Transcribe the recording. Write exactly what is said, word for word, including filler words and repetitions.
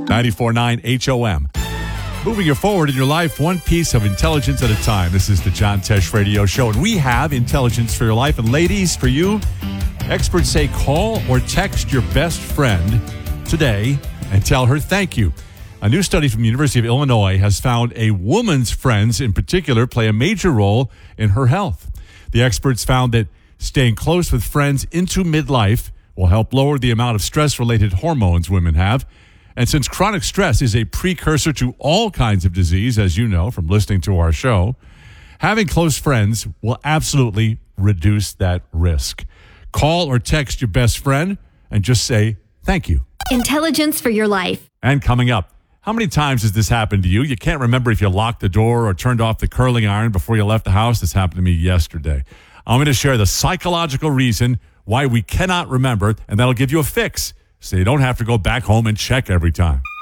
ninety-four point nine H O M. Moving you forward in your life, one piece of intelligence at a time. This is the John Tesh Radio Show, and we have intelligence for your life. And ladies, for you, experts say call or text your best friend today and tell her thank you. A new study from the University of Illinois has found a woman's friends in particular play a major role in her health. The experts found that staying close with friends into midlife will help lower the amount of stress-related hormones women have. And since chronic stress is a precursor to all kinds of disease, as you know from listening to our show, having close friends will absolutely reduce that risk. Call or text your best friend and just say thank you. Intelligence for your life. And coming up, how many times has this happened to you? You can't remember if you locked the door or turned off the curling iron before you left the house. This happened to me yesterday. I'm going to share the psychological reason why we cannot remember, and that'll give you a fix so you don't have to go back home and check every time.